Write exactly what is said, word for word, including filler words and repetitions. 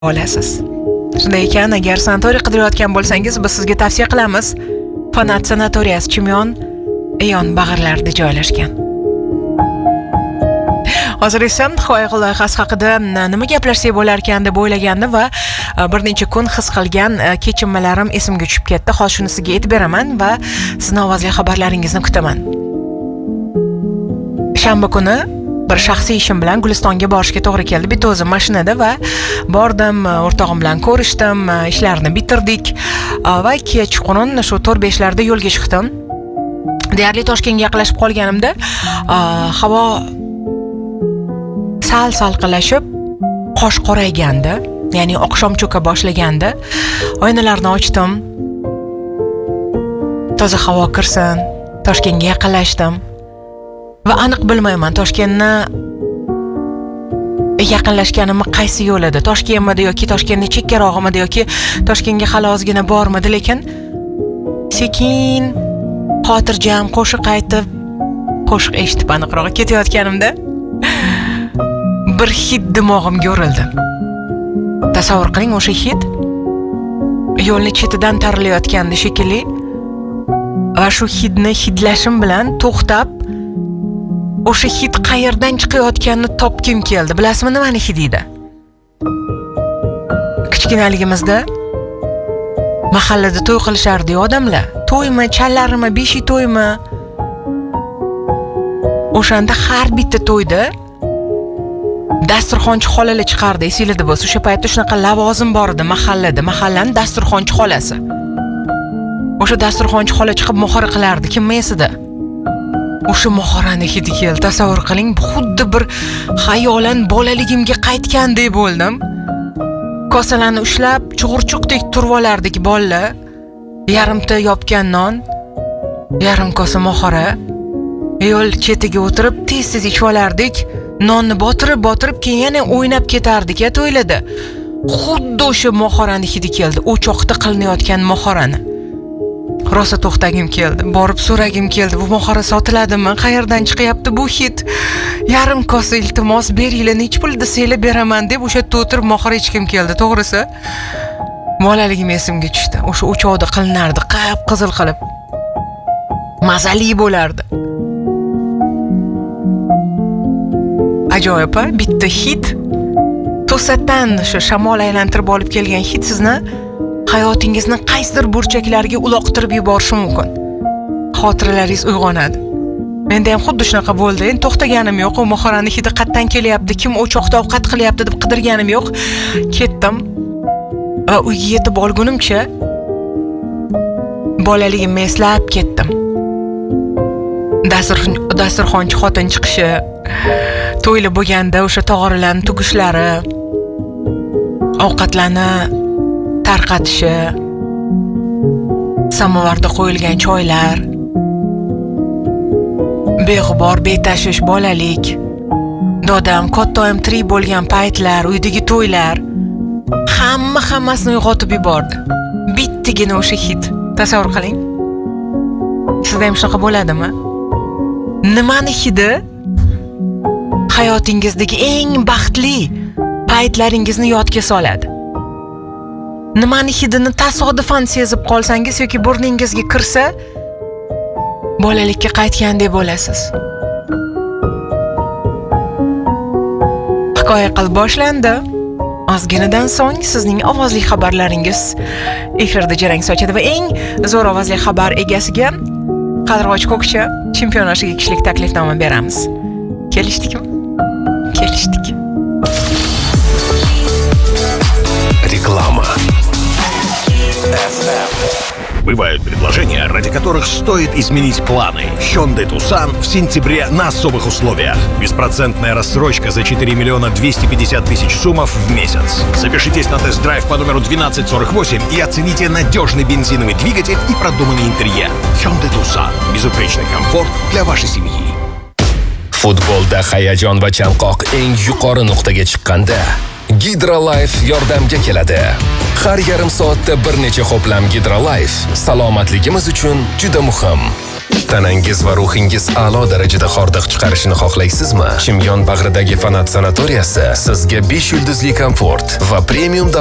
olasiz. Shunday ekan, agar sanatoriy qidirayotgan bo'lsangiz, biz sizga tavsiya qilamiz. Fanat sanatoriyasi Chimyon Eon bag'irlarida joylashgan. Hozir esa Xo'ya loyihasi haqida nima gaplashsak bo'lar ekan deb o'ylagandi va bir necha kun his qilgan kechinmalarim esimga tushib ketdi. Hozir shuni sizga aytib beraman va sizning ovozli xabarlaringizni kutaman. Shanba kuni bir shaxsiy ishim bilan Gulistonga borishga to'g'ri keldi. Bitta o'zim mashinada va bordim, o'rtog'im bilan ko'rishdim, ishlarni bitirdik va kechqurun shu to'rt besh larda yo'lga chiqdim. Deyarli Toshkentga yaqinlashib qolganimda havo sal salqinlashib, qosh qoraygandi, ya'ni oqshom cho'ka boshlagandi. Oynalarni ochdim. Toza havo kirsin, Toshkentga yaqinlashdim. Va aniq bilmayman Toshkentni yaqinlashganimni qaysi yo'lida, Toshkentmidi yoki Toshkentning chekkarog'imidi yoki Toshkentga hali ozgina bormidi, lekin sekin xotirjam qo'shiq aytib, qo'shiq eshitib aniqroq ketayotganimda bir hid dimog'imga urildi. Tasavvur qiling, o'sha hid yo'lni chetidan tarilayotgandi shekilli va shu hidni hidlashim bilan to'xtab o'sha hid qayerdan chiqayotganini topkim keldi. Bilasizmi nimani hid edi? Kichkinaligimizda mahallada to'y qilishardi odamlar. To'ymi, challarimi, beshi to'ymi? O'shanda har bitta to'yda dasturxonchi xolalar chiqardi. Esingizda bo'lsa, o'sha paytda shunaqa lavozim bor edi mahallada. Mahallaning dasturxonchi xolasi. O'sha dasturxonchi xola chiqib mohora qilardi. Kim esida? O'sha mohorani hidi keldi. Tasavvur qiling, xuddi bir xayolan bolaligimga qaytgandek bo'ldim. Kosalarni ushlab, chug'urchuqdek turib olardik bolalar. Yarimta yopgan non, yarim kosa mohora. Yo'l chetiga o'tirib, tez-tez ichib olardik. Nonni botirib-botirib, keyin yana o'ynab ketardik ya to'ylada. Xuddi o'sha mohorani hidi keldi. O'choqda qilinayotgan mohorani. Rosa to'xtagim keldi, borib so'ragim keldi, bu mohora sotiladimi? Qayerdan chiqyapti bu hid? Yarim kosa iltimos beringlar, nech pul desanglar beraman deb o'sha yerda o'tirib mohora ichkim keldi, to'g'risi. Bolaligim esimga tushdi. O'sha o'choqda qilinardi, qip-qizil qilib. Mazali bo'lardi. Ajoyib, bitta hid to'satdan shu shamol aylantirib olib kelgan hid sizni hayotingizni qaysidir burchaklariga uloqtirib yuborishi mumkin. Xotiralaringiz uyg'onadi. Menda ham xuddi shunaqa bo'ldi. Endi to'xtaganim yo'q. U mohorani hidi qayerdan kelyapti, kim o'choqda ovqat qilyapti deb qidirganim yo'q. Ketdim. Va uyga yetib olgunimcha bolaligimni eslab ketdim. Dastur dasturxonchi xotin chiqishi, to'yli bo'lganda o'sha tog'oralarning tugishlari, ovqatlarni tarqatishi, samovarda qo'yilgan choylar, beg'ubor betashvish bolalik, dodam, kattayim tirik bo'lgan paytlar, uydagi to'ylar, hamma hammasini uyg'otib yubordi. Bittagina o'sha hid. Tasavvur qiling. Sizda ham shunaqa bo'ladimi? Nimani hidi hayotingizdagi eng baxtli paytlaringizni yodga soladi? Nimani hidini tasodifan sezib qolsangiz yoki burningizga kirsa, bolalikka qaytgandek bo'lasiz. Hikoya qilib boshlandi. Ozginadan so'ng sizning ovozli xabarlaringiz efirda jarang sochadi va eng zo'r ovozli xabar egasiga Qaldirg'och Ko'kcha chempionashiga kishilik taklifnoma beramiz. Kelishdikmi? Kelishdik. Реклама. Бывают предложения, ради которых стоит изменить планы. Hyundai Tucson в сентябре на особых условиях. Беспроцентная рассрочка за четыре миллиона двести пятьдесят тысяч сумов в месяц. Запишитесь на тест-драйв по номеру двенадцать сорок восемь и оцените надежный бензиновый двигатель и продуманный интерьер. Hyundai Tucson. Безупречный комфорт для вашей семьи. Futbolda hayajon va chanqoq eng yuqori nuqtaga chiqqanda Hydrolife yordamga keladi. Har yarim soatda bir necha xo'plam Hydrolife salomatligimiz uchun juda muhim. Tanangiz va ruhingiz a'lo darajada hordiq chiqarishini xohlaysizmi? Chimyon bag'ridagi Fanat sanatoriyasi sizga besh yulduzli komfort va premium